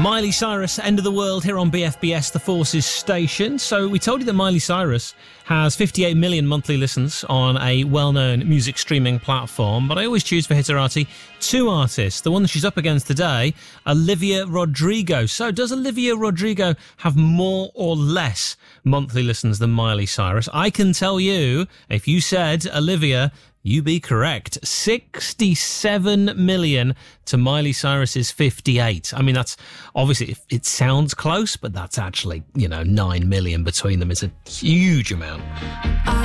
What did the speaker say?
Miley Cyrus, End of the World, here on BFBS, the Forces station. So we told you that Miley Cyrus has 58 million monthly listens on a well-known music streaming platform, but I always choose for Hitterati two artists. The one that she's up against today, Olivia Rodrigo. So does Olivia Rodrigo have more or less monthly listens than Miley Cyrus? I can tell you, if you said Olivia, you be correct. 67 million to Miley Cyrus's 58. I mean, that's obviously, it sounds close, but that's actually, 9 million between them. It's a huge amount.